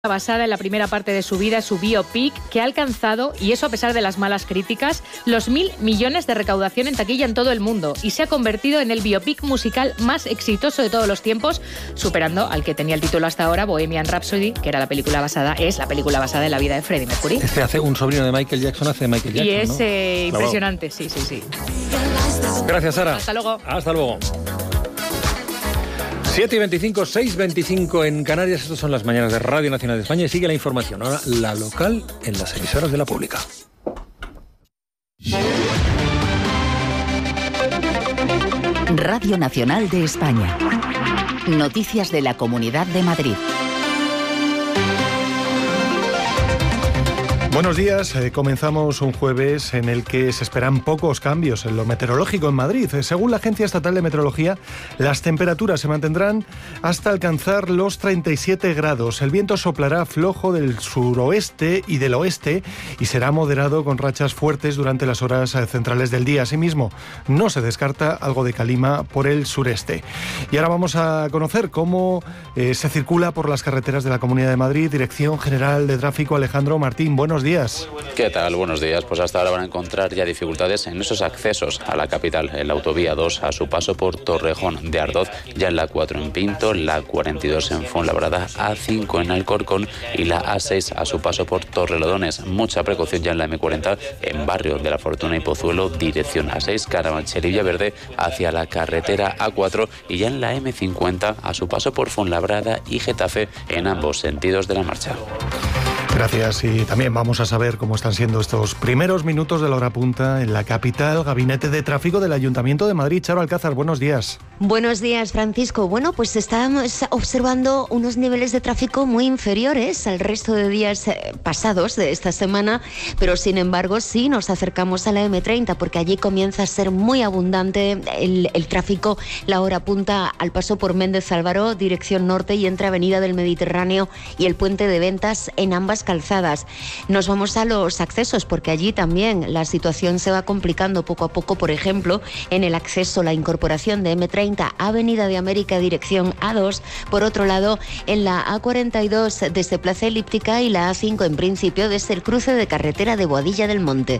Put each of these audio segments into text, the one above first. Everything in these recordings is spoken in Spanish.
Basada en la primera parte de su vida, su biopic, que ha alcanzado, y eso a pesar de las malas críticas, los 1.000 millones de recaudación en taquilla en todo el mundo, y se ha convertido en el biopic musical más exitoso de todos los tiempos, superando al que tenía el título hasta ahora, Bohemian Rhapsody, que era la película basada en la vida de Freddie Mercury. Este hace un sobrino de Michael Jackson, hace de Michael Jackson, y es ¿no? impresionante, sí. Gracias, Sara. Hasta luego. Hasta luego. 7:25, 6:25 en Canarias. Estas son las mañanas de Radio Nacional de España y sigue la información. Ahora la local en las emisoras de la pública. Radio Nacional de España. Noticias de la Comunidad de Madrid. Buenos días, comenzamos un jueves en el que se esperan pocos cambios en lo meteorológico en Madrid. Según la Agencia Estatal de Meteorología, las temperaturas se mantendrán hasta alcanzar los 37 grados. El viento soplará flojo del suroeste y del oeste y será moderado con rachas fuertes durante las horas centrales del día. Asimismo, no se descarta algo de calima por el sureste. Y ahora vamos a conocer cómo se circula por las carreteras de la Comunidad de Madrid. Dirección General de Tráfico, Alejandro Martín, buenos días. ¿Qué tal? Buenos días. Pues hasta ahora van a encontrar ya dificultades en esos accesos a la capital. En la autovía 2 a su paso por Torrejón de Ardoz, ya en la 4 en Pinto, la 42 en Fuenlabrada, A5 en Alcorcón y la A6 a su paso por Torrelodones. Mucha precaución ya en la M40 en Barrio de la Fortuna y Pozuelo, dirección A6, Carabanchel y Villaverde hacia la carretera A4 y ya en la M50 a su paso por Fuenlabrada y Getafe en ambos sentidos de la marcha. Gracias, y también vamos a saber cómo están siendo estos primeros minutos de la hora punta en la capital. Gabinete de Tráfico del Ayuntamiento de Madrid. Charo Alcázar, buenos días. Buenos días, Francisco. Bueno, pues estamos observando unos niveles de tráfico muy inferiores al resto de días pasados de esta semana, pero sin embargo sí nos acercamos a la M30 porque allí comienza a ser muy abundante el tráfico, la hora punta al paso por Méndez Álvaro, dirección norte, y entre Avenida del Mediterráneo y el Puente de Ventas en ambas calzadas. Nos vamos a los accesos porque allí también la situación se va complicando poco a poco. Por ejemplo, en el acceso, la incorporación de M30 Avenida de América dirección A2, por otro lado en la A42 desde Plaza Elíptica y la A5 en principio desde el cruce de carretera de Boadilla del Monte.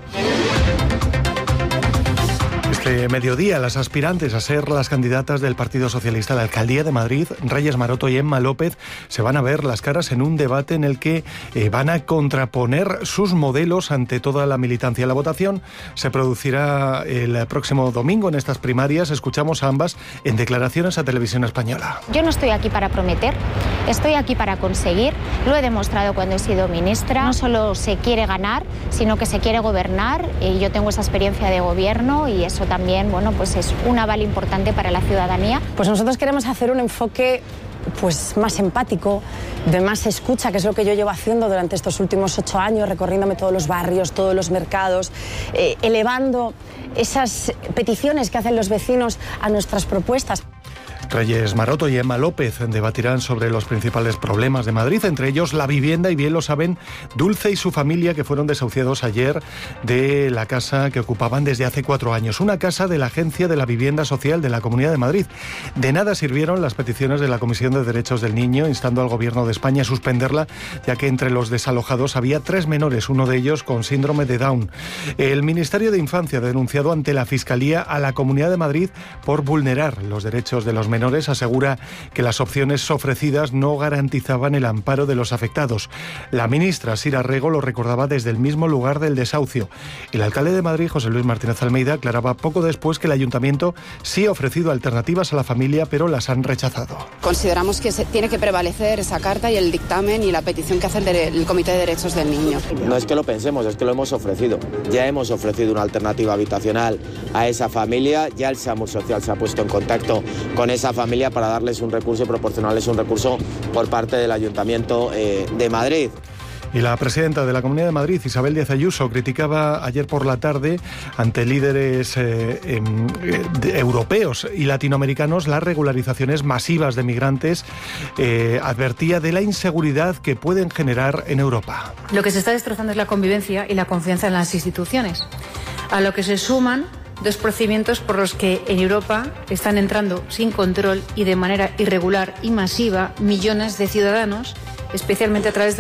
Este mediodía, las aspirantes a ser las candidatas del Partido Socialista a la Alcaldía de Madrid, Reyes Maroto y Emma López, se van a ver las caras en un debate en el que van a contraponer sus modelos ante toda la militancia. La votación se producirá el próximo domingo en estas primarias. Escuchamos a ambas en declaraciones a Televisión Española. Yo no estoy aquí para prometer, estoy aquí para conseguir. Lo he demostrado cuando he sido ministra. No solo se quiere ganar, sino que se quiere gobernar. Y yo tengo esa experiencia de gobierno y eso también, bueno, pues es un aval importante para la ciudadanía. Pues nosotros queremos hacer un enfoque pues más empático, de más escucha, que es lo que yo llevo haciendo durante estos últimos 8 años, recorriéndome todos los barrios, todos los mercados, elevando esas peticiones que hacen los vecinos a nuestras propuestas. Reyes Maroto y Emma López debatirán sobre los principales problemas de Madrid, entre ellos la vivienda, y bien lo saben Dulce y su familia, que fueron desahuciados ayer de la casa que ocupaban desde hace 4 años, una casa de la Agencia de la Vivienda Social de la Comunidad de Madrid. De nada sirvieron las peticiones de la Comisión de Derechos del Niño, instando al Gobierno de España a suspenderla, ya que entre los desalojados había 3 menores, uno de ellos con síndrome de Down. El Ministerio de Infancia ha denunciado ante la Fiscalía a la Comunidad de Madrid por vulnerar los derechos de los menores. Asegura que las opciones ofrecidas no garantizaban el amparo de los afectados. La ministra Sira Rego lo recordaba desde el mismo lugar del desahucio. El alcalde de Madrid, José Luis Martínez Almeida, aclaraba poco después que el ayuntamiento sí ha ofrecido alternativas a la familia, pero las han rechazado. Consideramos que tiene que prevalecer esa carta y el dictamen y la petición que hace el Comité de Derechos del Niño. No es que lo pensemos, es que lo hemos ofrecido. Ya hemos ofrecido una alternativa habitacional a esa familia, ya el SAMUR Social se ha puesto en contacto con esa familia para darles un recurso y proporcionarles un recurso por parte del Ayuntamiento de Madrid. Y la presidenta de la Comunidad de Madrid, Isabel Díaz Ayuso, criticaba ayer por la tarde ante líderes europeos y latinoamericanos las regularizaciones masivas de migrantes. Advertía de la inseguridad que pueden generar en Europa. Lo que se está destrozando es la convivencia y la confianza en las instituciones, a lo que se suman 2 procedimientos por los que en Europa están entrando sin control y de manera irregular y masiva millones de ciudadanos especialmente a través de